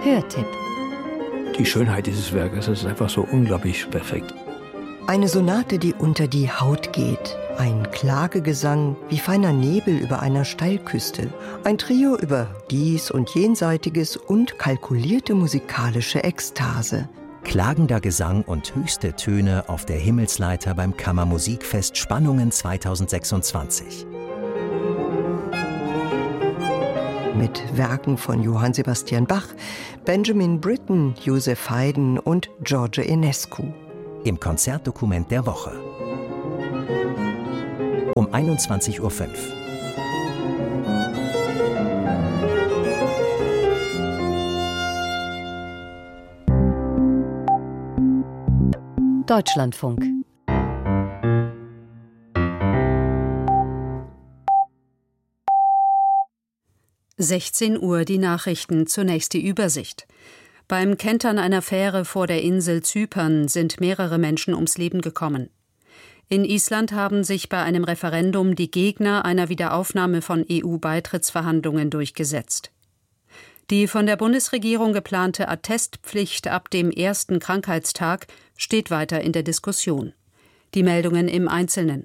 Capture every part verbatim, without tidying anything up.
Hörtipp. Die Schönheit dieses Werkes ist einfach so unglaublich perfekt. Eine Sonate, die unter die Haut geht. Ein Klagegesang wie feiner Nebel über einer Steilküste. Ein Trio über dies und jenseitiges und kalkulierte musikalische Ekstase. Klagender Gesang und höchste Töne auf der Himmelsleiter beim Kammermusikfest Spannungen zweitausendsechsundzwanzig. Mit Werken von Johann Sebastian Bach, Benjamin Britten, Joseph Haydn und George Enescu. Im Konzertdokument der Woche. Um einundzwanzig Uhr fünf. Deutschlandfunk. sechzehn Uhr die Nachrichten, zunächst die Übersicht. Beim Kentern einer Fähre vor der Insel Zypern sind mehrere Menschen ums Leben gekommen. In Island haben sich bei einem Referendum die Gegner einer Wiederaufnahme von E U-Beitrittsverhandlungen durchgesetzt. Die von der Bundesregierung geplante Attestpflicht ab dem ersten Krankheitstag steht weiter in der Diskussion. Die Meldungen im Einzelnen.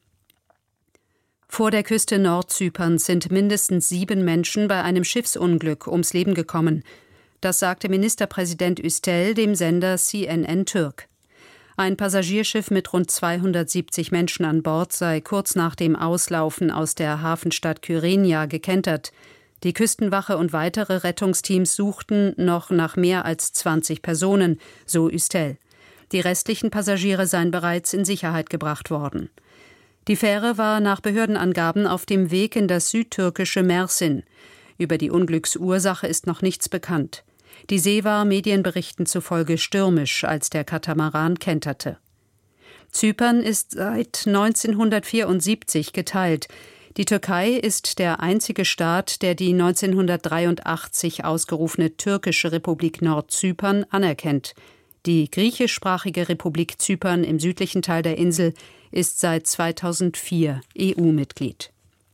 Vor der Küste Nordzyperns sind mindestens sieben Menschen bei einem Schiffsunglück ums Leben gekommen. Das sagte Ministerpräsident Üstel dem Sender C N N Türk. Ein Passagierschiff mit rund zweihundertsiebzig Menschen an Bord sei kurz nach dem Auslaufen aus der Hafenstadt Kyrenia gekentert. Die Küstenwache und weitere Rettungsteams suchten noch nach mehr als zwanzig Personen, so Üstel. Die restlichen Passagiere seien bereits in Sicherheit gebracht worden. Die Fähre war nach Behördenangaben auf dem Weg in das südtürkische Mersin. Über die Unglücksursache ist noch nichts bekannt. Die See war Medienberichten zufolge stürmisch, als der Katamaran kenterte. Zypern ist seit neunzehnhundertvierundsiebzig geteilt. Die Türkei ist der einzige Staat, der die neunzehnhundertdreiundachtzig ausgerufene türkische Republik Nordzypern anerkennt. Die griechischsprachige Republik Zypern im südlichen Teil der Insel ist seit zweitausendvier E U-Mitglied.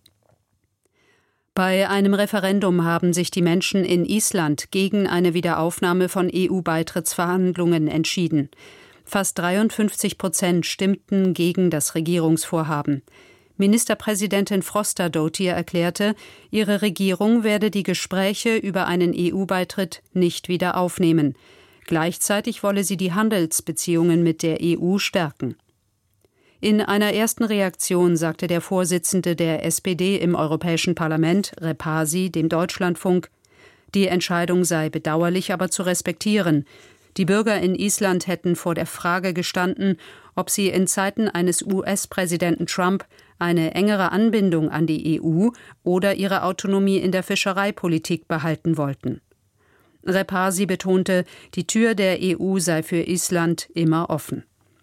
Bei einem Referendum haben sich die Menschen in Island gegen eine Wiederaufnahme von E U-Beitrittsverhandlungen entschieden. Fast dreiundfünfzig Prozent stimmten gegen das Regierungsvorhaben. Ministerpräsidentin Frostadóttir erklärte, ihre Regierung werde die Gespräche über einen E U-Beitritt nicht wieder aufnehmen. Gleichzeitig wolle sie die Handelsbeziehungen mit der E U stärken. In einer ersten Reaktion sagte der Vorsitzende der S P D im Europäischen Parlament, Repasi, dem Deutschlandfunk, die Entscheidung sei bedauerlich, aber zu respektieren. Die Bürger in Island hätten vor der Frage gestanden, ob sie in Zeiten eines U S-Präsidenten Trump eine engere Anbindung an die E U oder ihre Autonomie in der Fischereipolitik behalten wollten. Repasi betonte, die Tür der E U sei für Island immer offen.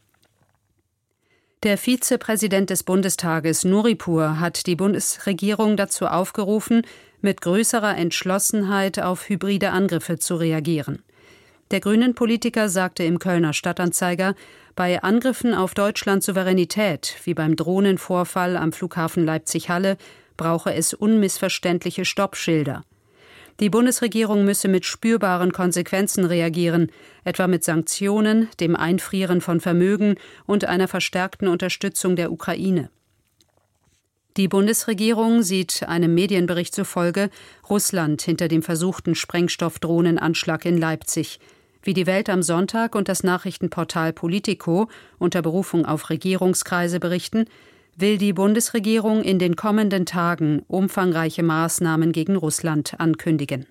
Der Vizepräsident des Bundestages, Nuripur, hat die Bundesregierung dazu aufgerufen, mit größerer Entschlossenheit auf hybride Angriffe zu reagieren. Der Grünen-Politiker sagte im Kölner Stadtanzeiger, bei Angriffen auf Deutschlands Souveränität, wie beim Drohnenvorfall am Flughafen Leipzig-Halle, brauche es unmissverständliche Stoppschilder. Die Bundesregierung müsse mit spürbaren Konsequenzen reagieren, etwa mit Sanktionen, dem Einfrieren von Vermögen und einer verstärkten Unterstützung der Ukraine. Die Bundesregierung sieht einem Medienbericht zufolge Russland hinter dem versuchten Sprengstoffdrohnenanschlag in Leipzig. Wie die Welt am Sonntag und das Nachrichtenportal Politico unter Berufung auf Regierungskreise berichten, will die Bundesregierung in den kommenden Tagen umfangreiche Maßnahmen gegen Russland ankündigen.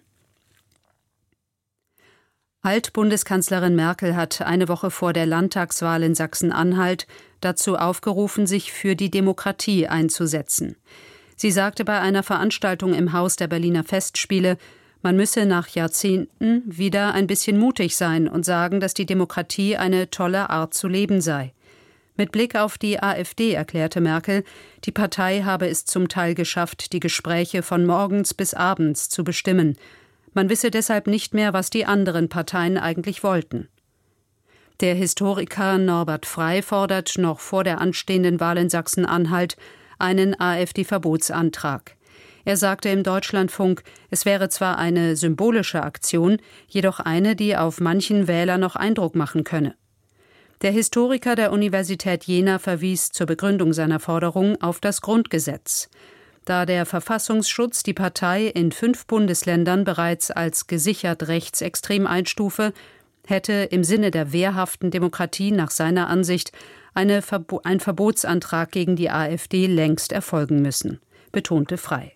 Altbundeskanzlerin Merkel hat eine Woche vor der Landtagswahl in Sachsen-Anhalt dazu aufgerufen, sich für die Demokratie einzusetzen. Sie sagte bei einer Veranstaltung im Haus der Berliner Festspiele, man müsse nach Jahrzehnten wieder ein bisschen mutig sein und sagen, dass die Demokratie eine tolle Art zu leben sei. Mit Blick auf die AfD erklärte Merkel, die Partei habe es zum Teil geschafft, die Gespräche von morgens bis abends zu bestimmen. Man wisse deshalb nicht mehr, was die anderen Parteien eigentlich wollten. Der Historiker Norbert Frey fordert noch vor der anstehenden Wahl in Sachsen-Anhalt einen AfD-Verbotsantrag. Er sagte im Deutschlandfunk, es wäre zwar eine symbolische Aktion, jedoch eine, die auf manchen Wähler noch Eindruck machen könne. Der Historiker der Universität Jena verwies zur Begründung seiner Forderung auf das Grundgesetz. Da der Verfassungsschutz die Partei in fünf Bundesländern bereits als gesichert rechtsextrem einstufe, hätte im Sinne der wehrhaften Demokratie nach seiner Ansicht eine Verbo- ein Verbotsantrag gegen die AfD längst erfolgen müssen, betonte Frey.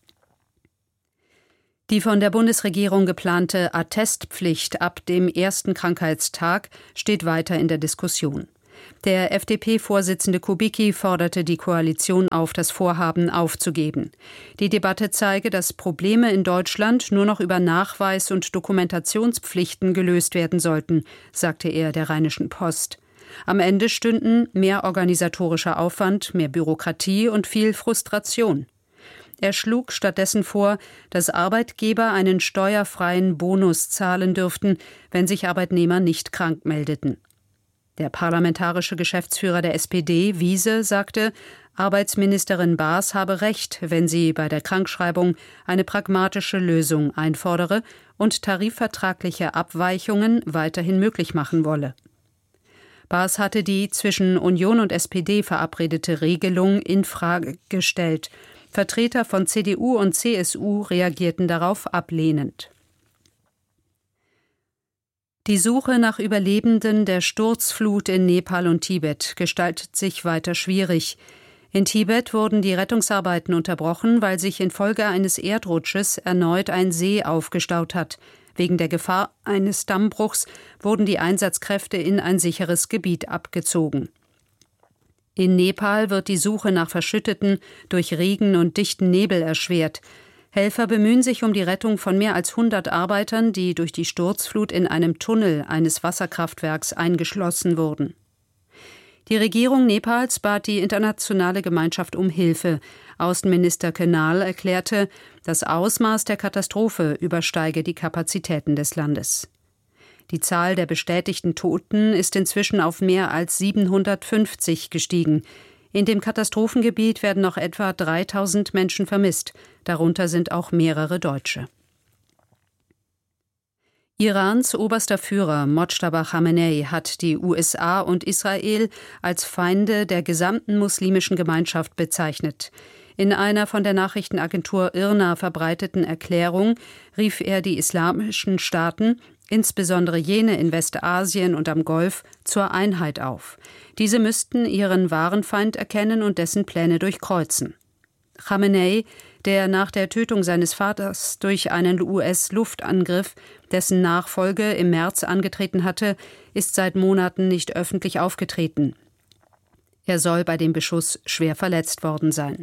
Die von der Bundesregierung geplante Attestpflicht ab dem ersten Krankheitstag steht weiter in der Diskussion. Der F D P-Vorsitzende Kubicki forderte die Koalition auf, das Vorhaben aufzugeben. Die Debatte zeige, dass Probleme in Deutschland nur noch über Nachweis- und Dokumentationspflichten gelöst werden sollten, sagte er der Rheinischen Post. Am Ende stünden mehr organisatorischer Aufwand, mehr Bürokratie und viel Frustration. Er schlug stattdessen vor, dass Arbeitgeber einen steuerfreien Bonus zahlen dürften, wenn sich Arbeitnehmer nicht krank meldeten. Der parlamentarische Geschäftsführer der S P D, Wiese, sagte, Arbeitsministerin Baas habe recht, wenn sie bei der Krankschreibung eine pragmatische Lösung einfordere und tarifvertragliche Abweichungen weiterhin möglich machen wolle. Baas hatte die zwischen Union und S P D verabredete Regelung in Frage gestellt. Vertreter von C D U und C S U reagierten darauf ablehnend. Die Suche nach Überlebenden der Sturzflut in Nepal und Tibet gestaltet sich weiter schwierig. In Tibet wurden die Rettungsarbeiten unterbrochen, weil sich infolge eines Erdrutsches erneut ein See aufgestaut hat. Wegen der Gefahr eines Dammbruchs wurden die Einsatzkräfte in ein sicheres Gebiet abgezogen. In Nepal wird die Suche nach Verschütteten durch Regen und dichten Nebel erschwert. Helfer bemühen sich um die Rettung von mehr als hundert Arbeitern, die durch die Sturzflut in einem Tunnel eines Wasserkraftwerks eingeschlossen wurden. Die Regierung Nepals bat die internationale Gemeinschaft um Hilfe. Außenminister Kenal erklärte, das Ausmaß der Katastrophe übersteige die Kapazitäten des Landes. Die Zahl der bestätigten Toten ist inzwischen auf mehr als siebenhundertfünfzig gestiegen. In dem Katastrophengebiet werden noch etwa dreitausend Menschen vermisst. Darunter sind auch mehrere Deutsche. Irans oberster Führer Mojtaba Khamenei hat die U S A und Israel als Feinde der gesamten muslimischen Gemeinschaft bezeichnet. In einer von der Nachrichtenagentur I R N A verbreiteten Erklärung rief er die islamischen Staaten, insbesondere jene in Westasien und am Golf, zur Einheit auf. Diese müssten ihren wahren Feind erkennen und dessen Pläne durchkreuzen. Khamenei, der nach der Tötung seines Vaters durch einen U S-Luftangriff dessen Nachfolge im März angetreten hatte, ist seit Monaten nicht öffentlich aufgetreten. Er soll bei dem Beschuss schwer verletzt worden sein.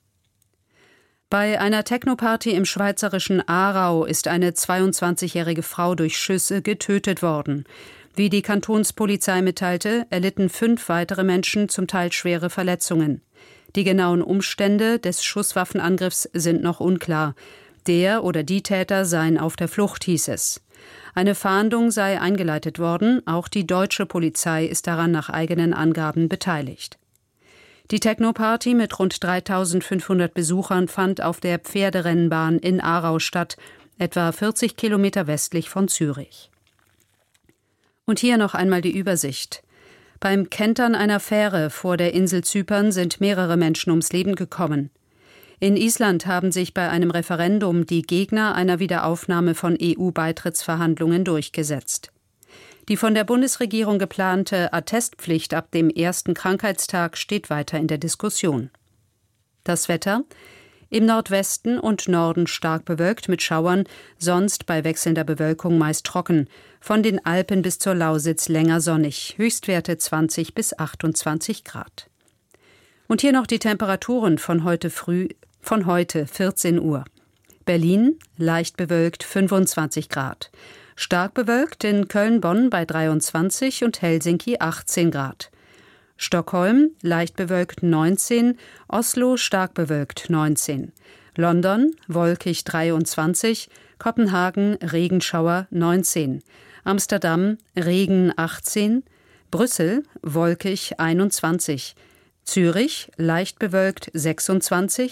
Bei einer Technoparty im schweizerischen Aarau ist eine zweiundzwanzigjährige Frau durch Schüsse getötet worden. Wie die Kantonspolizei mitteilte, erlitten fünf weitere Menschen zum Teil schwere Verletzungen. Die genauen Umstände des Schusswaffenangriffs sind noch unklar. Der oder die Täter seien auf der Flucht, hieß es. Eine Fahndung sei eingeleitet worden, auch die deutsche Polizei ist daran nach eigenen Angaben beteiligt. Die Techno-Party mit rund dreitausendfünfhundert Besuchern fand auf der Pferderennbahn in Aarau statt, etwa vierzig Kilometer westlich von Zürich. Und hier noch einmal die Übersicht. Beim Kentern einer Fähre vor der Insel Zypern sind mehrere Menschen ums Leben gekommen. In Island haben sich bei einem Referendum die Gegner einer Wiederaufnahme von E U-Beitrittsverhandlungen durchgesetzt. Die von der Bundesregierung geplante Attestpflicht ab dem ersten Krankheitstag steht weiter in der Diskussion. Das Wetter: Im Nordwesten und Norden stark bewölkt mit Schauern, sonst bei wechselnder Bewölkung meist trocken. Von den Alpen bis zur Lausitz länger sonnig, Höchstwerte zwanzig bis achtundzwanzig Grad. Und hier noch die Temperaturen von heute früh, von heute vierzehn Uhr. Berlin leicht bewölkt fünfundzwanzig Grad. Stark bewölkt in Köln-Bonn bei dreiundzwanzig und Helsinki achtzehn Grad. Stockholm leicht bewölkt neunzehn, Oslo stark bewölkt neunzehn. London wolkig dreiundzwanzig, Kopenhagen Regenschauer neunzehn. Amsterdam Regen achtzehn, Brüssel wolkig einundzwanzig. Zürich leicht bewölkt sechsundzwanzig,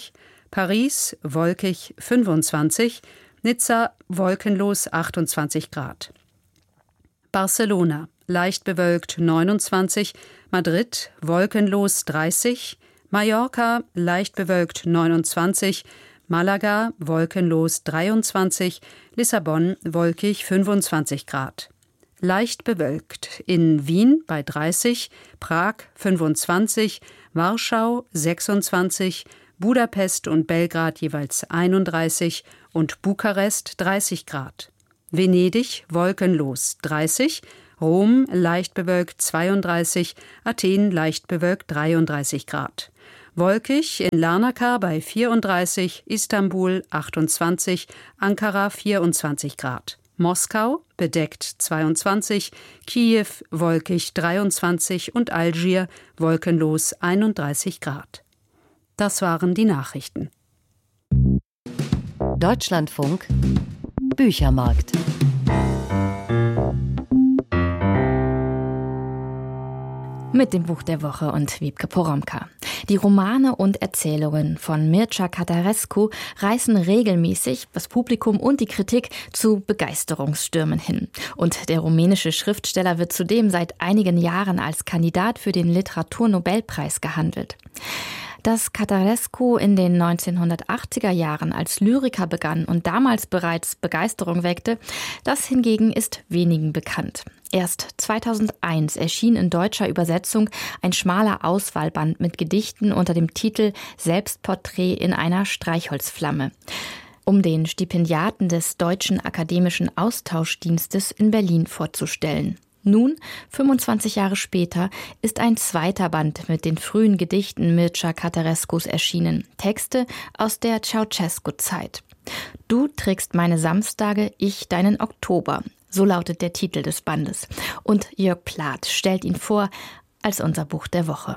Paris wolkig fünfundzwanzig, Nizza wolkenlos achtundzwanzig Grad. Barcelona leicht bewölkt neunundzwanzig, Madrid wolkenlos dreißig, Mallorca leicht bewölkt neunundzwanzig, Malaga wolkenlos dreiundzwanzig, Lissabon wolkig fünfundzwanzig Grad. Leicht bewölkt in Wien bei dreißig, Prag fünfundzwanzig, Warschau sechsundzwanzig, Budapest und Belgrad jeweils einunddreißig und Bukarest dreißig Grad. Venedig wolkenlos dreißig, Rom leicht bewölkt zweiunddreißig, Athen leicht bewölkt dreiunddreißig Grad. Wolkig in Larnaca bei vierunddreißig, Istanbul achtundzwanzig, Ankara vierundzwanzig Grad. Moskau bedeckt zweiundzwanzig, Kiew wolkig dreiundzwanzig und Algier wolkenlos einunddreißig Grad. Das waren die Nachrichten. Deutschlandfunk Büchermarkt. Mit dem Buch der Woche und Wiebke Poromka. Die Romane und Erzählungen von Mircea Cătărescu reißen regelmäßig das Publikum und die Kritik zu Begeisterungsstürmen hin. Und der rumänische Schriftsteller wird zudem seit einigen Jahren als Kandidat für den Literaturnobelpreis gehandelt. Dass Cătărescu in den neunzehnhundertachtziger Jahren als Lyriker begann und damals bereits Begeisterung weckte, das hingegen ist wenigen bekannt. Erst zweitausendeins erschien in deutscher Übersetzung ein schmaler Auswahlband mit Gedichten unter dem Titel »Selbstporträt in einer Streichholzflamme«, um den Stipendiaten des Deutschen Akademischen Austauschdienstes in Berlin vorzustellen. Nun, fünfundzwanzig Jahre später, ist ein zweiter Band mit den frühen Gedichten Mircea Cătărescus erschienen. Texte aus der Ceausescu-Zeit. »Du trägst meine Samstage, ich deinen Oktober«, so lautet der Titel des Bandes. Und Jörg Plath stellt ihn vor als unser Buch der Woche.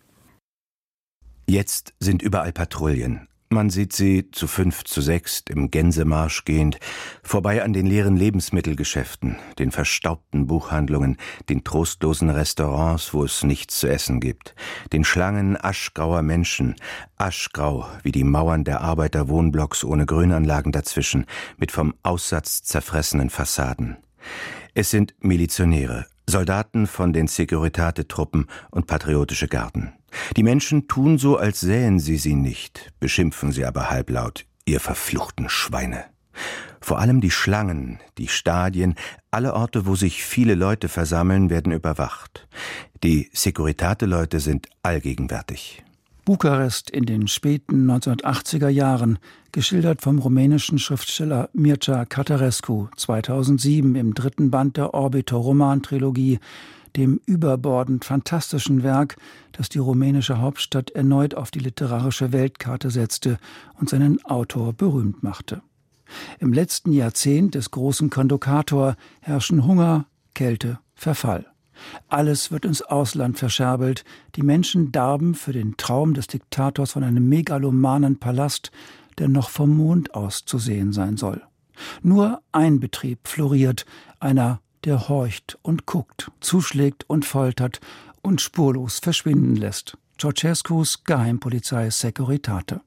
Jetzt sind überall Patrouillen. Man sieht sie zu fünf, zu sechs im Gänsemarsch gehend, vorbei an den leeren Lebensmittelgeschäften, den verstaubten Buchhandlungen, den trostlosen Restaurants, wo es nichts zu essen gibt, den Schlangen aschgrauer Menschen, aschgrau wie die Mauern der Arbeiterwohnblocks ohne Grünanlagen dazwischen, mit vom Aussatz zerfressenen Fassaden. Es sind Milizionäre, Soldaten von den Securitate-Truppen und patriotische Garden. Die Menschen tun so, als sähen sie sie nicht, beschimpfen sie aber halblaut, ihr verfluchten Schweine. Vor allem die Schlangen, die Stadien, alle Orte, wo sich viele Leute versammeln, werden überwacht. Die Securitate-Leute sind allgegenwärtig. Bukarest in den späten neunzehnhundertachtziger Jahren, geschildert vom rumänischen Schriftsteller Mircea Cătărescu, zweitausendsieben im dritten Band der Orbiter-Romantrilogie, dem überbordend fantastischen Werk, das die rumänische Hauptstadt erneut auf die literarische Weltkarte setzte und seinen Autor berühmt machte. Im letzten Jahrzehnt des großen Kondokator herrschen Hunger, Kälte, Verfall. Alles wird ins Ausland verscherbelt, die Menschen darben für den Traum des Diktators von einem megalomanen Palast, der noch vom Mond aus zu sehen sein soll. Nur ein Betrieb floriert, einer, der horcht und guckt, zuschlägt und foltert und spurlos verschwinden lässt. Ceausescus Geheimpolizei Securitate.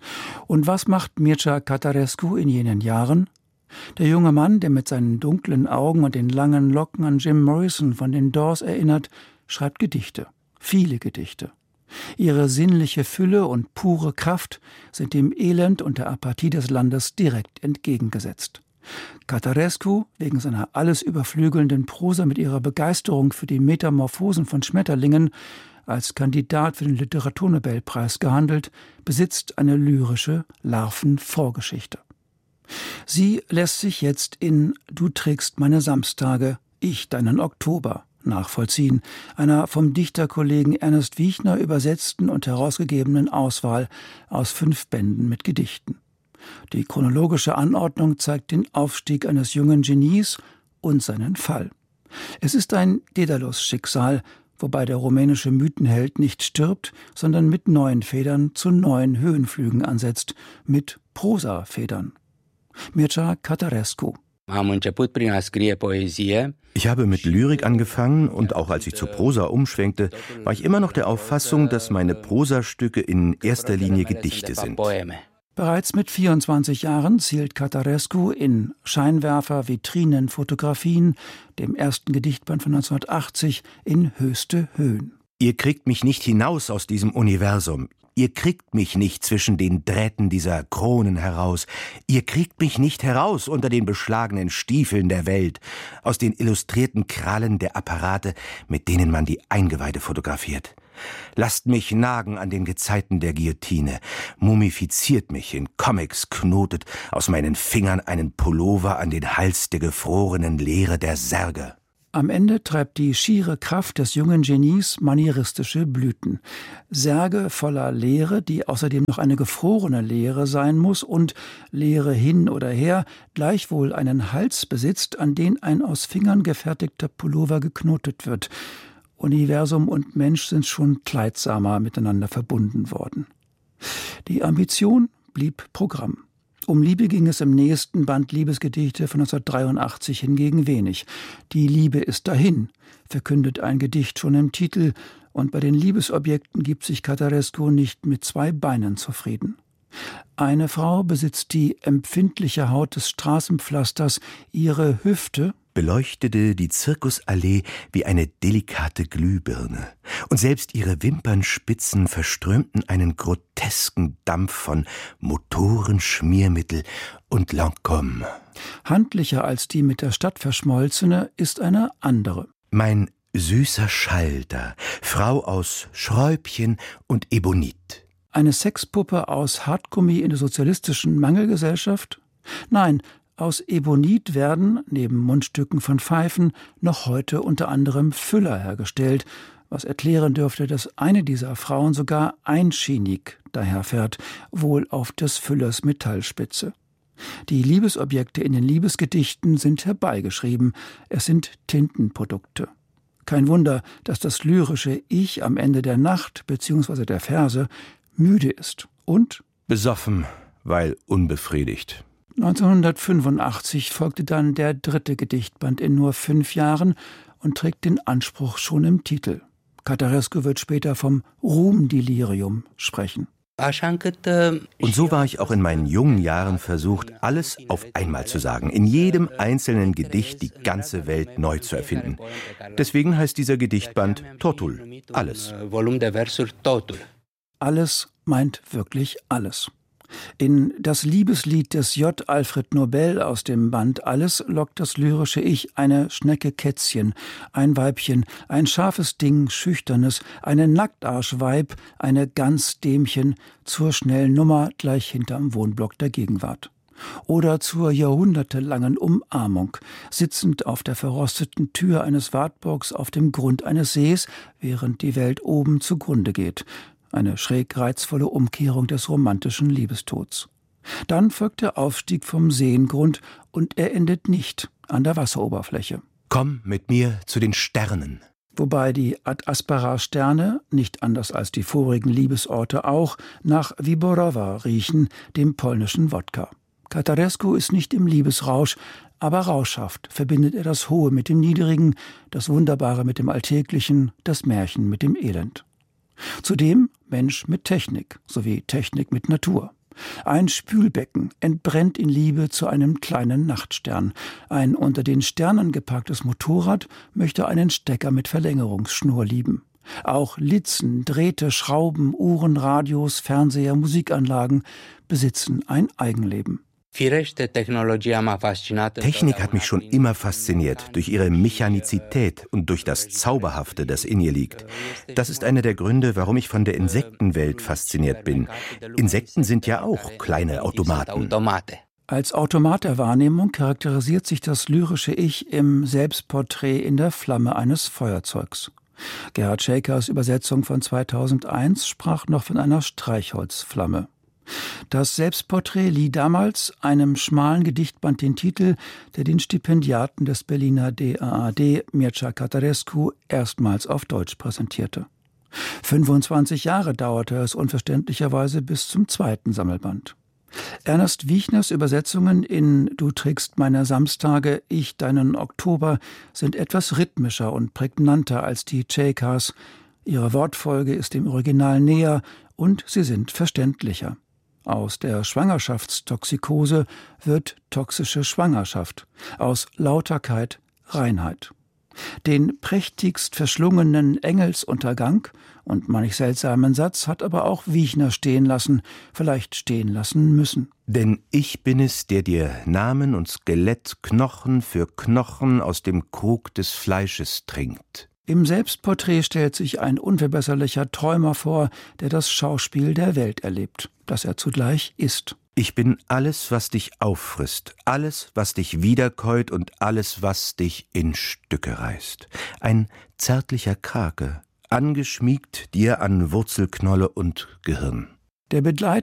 Und was macht Mircea Cătărescu in jenen Jahren? Der junge Mann, der mit seinen dunklen Augen und den langen Locken an Jim Morrison von den Doors erinnert, schreibt Gedichte, viele Gedichte. Ihre sinnliche Fülle und pure Kraft sind dem Elend und der Apathie des Landes direkt entgegengesetzt. Cătărescu, wegen seiner alles überflügelnden Prosa mit ihrer Begeisterung für die Metamorphosen von Schmetterlingen, als Kandidat für den Literaturnobelpreis gehandelt, besitzt eine lyrische Larvenvorgeschichte. Sie lässt sich jetzt in »Du trägst meine Samstage, ich deinen Oktober« nachvollziehen, einer vom Dichterkollegen Ernest Wiechner übersetzten und herausgegebenen Auswahl aus fünf Bänden mit Gedichten. Die chronologische Anordnung zeigt den Aufstieg eines jungen Genies und seinen Fall. Es ist ein Daedalus-Schicksal, wobei der rumänische Mythenheld nicht stirbt, sondern mit neuen Federn zu neuen Höhenflügen ansetzt, mit Prosafedern. Mircea Cătărescu. Ich habe mit Lyrik angefangen und auch als ich zur Prosa umschwenkte, war ich immer noch der Auffassung, dass meine Prosastücke in erster Linie Gedichte sind. Bereits mit vierundzwanzig Jahren zielt Catarescu in Scheinwerfer, Vitrinen, Fotografien, dem ersten Gedichtband von neunzehnhundertachtzig, in höchste Höhen. Ihr kriegt mich nicht hinaus aus diesem Universum. Ihr kriegt mich nicht zwischen den Drähten dieser Kronen heraus. Ihr kriegt mich nicht heraus unter den beschlagenen Stiefeln der Welt, aus den illustrierten Krallen der Apparate, mit denen man die Eingeweide fotografiert. Lasst mich nagen an den Gezeiten der Guillotine, mumifiziert mich in Comics, knotet aus meinen Fingern einen Pullover an den Hals der gefrorenen Leere der Särge. Am Ende treibt die schiere Kraft des jungen Genies manieristische Blüten. Särge voller Leere, die außerdem noch eine gefrorene Leere sein muss und Leere hin oder her gleichwohl einen Hals besitzt, an den ein aus Fingern gefertigter Pullover geknotet wird. Universum und Mensch sind schon kleidsamer miteinander verbunden worden. Die Ambition blieb Programm. Um Liebe ging es im nächsten Band Liebesgedichte von neunzehnhundertdreiundachtzig hingegen wenig. Die Liebe ist dahin, verkündet ein Gedicht schon im Titel, und bei den Liebesobjekten gibt sich Catarescu nicht mit zwei Beinen zufrieden. Eine Frau besitzt die empfindliche Haut des Straßenpflasters, ihre Hüfte beleuchtete die Zirkusallee wie eine delikate Glühbirne, und selbst ihre Wimpernspitzen verströmten einen grotesken Dampf von Motoren, Schmiermittel und Lancôme. Handlicher als die mit der Stadt verschmolzene ist eine andere. Mein süßer Schalter, Frau aus Schräubchen und Ebonit. Eine Sexpuppe aus Hartgummi in der sozialistischen Mangelgesellschaft? Nein, aus Ebonit werden, neben Mundstücken von Pfeifen, noch heute unter anderem Füller hergestellt, was erklären dürfte, dass eine dieser Frauen sogar einschienig daherfährt, wohl auf des Füllers Metallspitze. Die Liebesobjekte in den Liebesgedichten sind herbeigeschrieben, es sind Tintenprodukte. Kein Wunder, dass das lyrische Ich am Ende der Nacht bzw. der Verse müde ist und besoffen, weil unbefriedigt. neunzehnhundertfünfundachtzig folgte dann der dritte Gedichtband in nur fünf Jahren und trägt den Anspruch schon im Titel. Catarescu wird später vom Ruhmdelirium sprechen. Und so war ich auch in meinen jungen Jahren versucht, alles auf einmal zu sagen, in jedem einzelnen Gedicht die ganze Welt neu zu erfinden. Deswegen heißt dieser Gedichtband Totul, alles. Alles meint wirklich alles. In das Liebeslied des J. Alfred Nobel aus dem Band Alles lockt das lyrische Ich eine Schnecke Kätzchen, ein Weibchen, ein scharfes Ding, Schüchternes, eine Nacktarschweib, eine Gansdämchen zur schnellen Nummer gleich hinterm Wohnblock der Gegenwart. Oder zur jahrhundertelangen Umarmung, sitzend auf der verrosteten Tür eines Wartburgs auf dem Grund eines Sees, während die Welt oben zugrunde geht. Eine schräg reizvolle Umkehrung des romantischen Liebestods. Dann folgt der Aufstieg vom Seengrund und er endet nicht an der Wasseroberfläche. Komm mit mir zu den Sternen. Wobei die Ad Aspera Sterne, nicht anders als die vorigen Liebesorte auch, nach Wyborowa riechen, dem polnischen Wodka. Catarescu ist nicht im Liebesrausch, aber rauschhaft verbindet er das Hohe mit dem Niedrigen, das Wunderbare mit dem Alltäglichen, das Märchen mit dem Elend. Zudem Mensch mit Technik sowie Technik mit Natur. Ein Spülbecken entbrennt in Liebe zu einem kleinen Nachtstern. Ein unter den Sternen geparktes Motorrad möchte einen Stecker mit Verlängerungsschnur lieben. Auch Litzen, Drähte, Schrauben, Uhren, Radios, Fernseher, Musikanlagen besitzen ein Eigenleben. Technik hat mich schon immer fasziniert, durch ihre Mechanizität und durch das Zauberhafte, das in ihr liegt. Das ist einer der Gründe, warum ich von der Insektenwelt fasziniert bin. Insekten sind ja auch kleine Automaten. Als Automat der Wahrnehmung charakterisiert sich das lyrische Ich im Selbstporträt in der Flamme eines Feuerzeugs. Gerhard Schäkers Übersetzung von zweitausendeins sprach noch von einer Streichholzflamme. Das Selbstporträt lieh damals einem schmalen Gedichtband den Titel, der den Stipendiaten des Berliner D A A D, Mircea Catarescu, erstmals auf Deutsch präsentierte. fünfundzwanzig Jahre dauerte es unverständlicherweise bis zum zweiten Sammelband. Ernest Wiechners Übersetzungen in »Du trägst meine Samstage, ich deinen Oktober« sind etwas rhythmischer und prägnanter als die Schäkers. Ihre Wortfolge ist dem Original näher und sie sind verständlicher. Aus der Schwangerschaftstoxikose wird toxische Schwangerschaft, aus Lauterkeit Reinheit. Den prächtigst verschlungenen Engelsuntergang und manch seltsamen Satz hat aber auch Wiechner stehen lassen, vielleicht stehen lassen müssen. Denn ich bin es, der dir Namen und Skelett Knochen für Knochen aus dem Krug des Fleisches trinkt. Im Selbstporträt stellt sich ein unverbesserlicher Träumer vor, der das Schauspiel der Welt erlebt, das er zugleich ist. Ich bin alles, was dich auffrisst, alles, was dich wiederkäut und alles, was dich in Stücke reißt. Ein zärtlicher Krake, angeschmiegt dir an Wurzelknolle und Gehirn. Der begleitende